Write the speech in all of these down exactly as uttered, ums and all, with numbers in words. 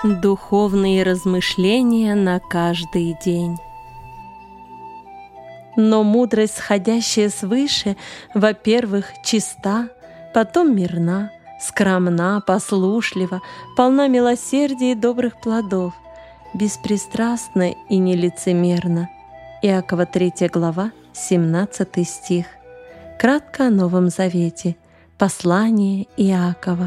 Духовные размышления на каждый день. Но мудрость, сходящая свыше, во-первых, чиста, потом мирна, скромна, послушлива, полна милосердия и добрых плодов, беспристрастна и нелицемерна. Иакова третья глава, семнадцатый стих. Кратко о Новом Завете. Послание Иакова.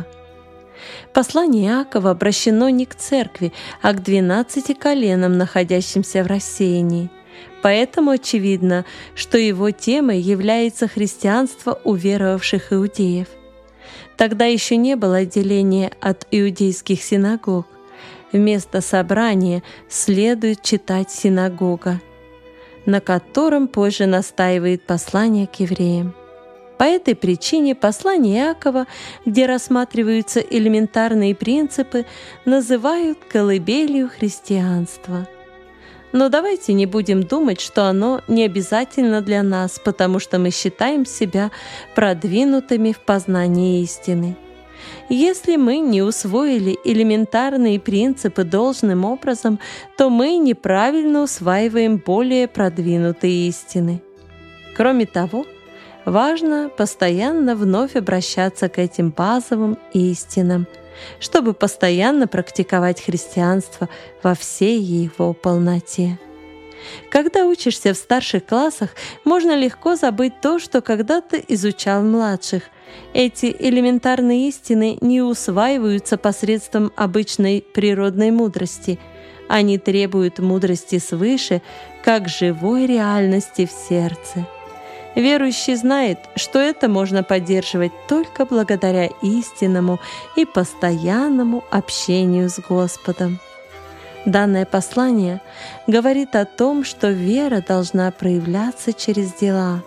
Послание Иакова обращено не к церкви, а к двенадцати коленам, находящимся в рассеянии. Поэтому очевидно, что его темой является христианство уверовавших иудеев. Тогда еще не было отделения от иудейских синагог. Вместо собрания следует читать синагога, на котором позже настаивает послание к евреям. По этой причине послание Иакова, где рассматриваются элементарные принципы, называют колыбелью христианства. Но давайте не будем думать, что оно не обязательно для нас, потому что мы считаем себя продвинутыми в познании истины. Если мы не усвоили элементарные принципы должным образом, то мы неправильно усваиваем более продвинутые истины. Кроме того, важно постоянно вновь обращаться к этим базовым истинам, чтобы постоянно практиковать христианство во всей его полноте. Когда учишься в старших классах, можно легко забыть то, что когда-то изучал в младших. Эти элементарные истины не усваиваются посредством обычной природной мудрости. Они требуют мудрости свыше, как живой реальности в сердце. Верующий знает, что это можно поддерживать только благодаря истинному и постоянному общению с Господом. Данное послание говорит о том, что вера должна проявляться через дела.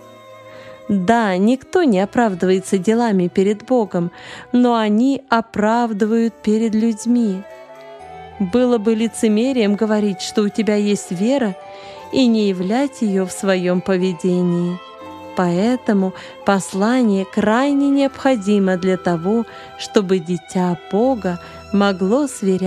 Да, никто не оправдывается делами перед Богом, но они оправдывают перед людьми. Было бы лицемерием говорить, что у тебя есть вера, и не являть ее в своем поведении. Поэтому послание крайне необходимо для того, чтобы дитя Бога могло сверять